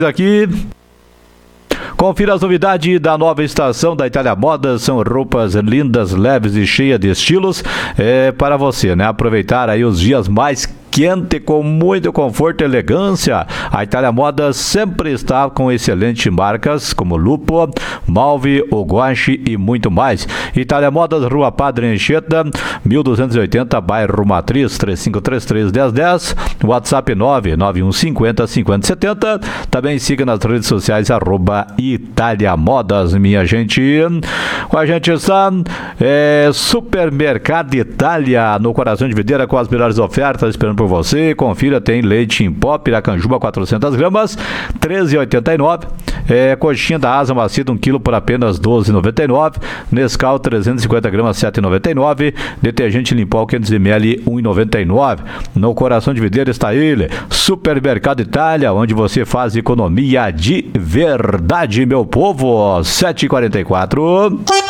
Aqui. Confira as novidades da nova estação da Itália Modas. São roupas lindas, leves e cheias de estilos para você, né? Aproveitar aí os dias mais quente com muito conforto e elegância. A Itália Modas sempre está com excelentes marcas como Lupo, Malve, Oguachi e muito mais. Itália Modas, Rua Padre Anchieta, 1280, bairro Matriz, 3533-1010, WhatsApp 99150-5070. Também siga nas redes sociais @Itália Modas, minha gente. Com a gente está Supermercado Itália, no coração de Videira, com as melhores ofertas esperando por você. Confira, tem leite em pó Piracanjuba 400 gramas, R$13,89. Coxinha da asa macia 1 kg por apenas R$12,99. Nescau 350 gramas, R$7,99. Detergente Limpol 500 ml, R$1,99. No coração de Videira está ele, Supermercado Itália, onde você faz economia de verdade, meu povo. 7h44.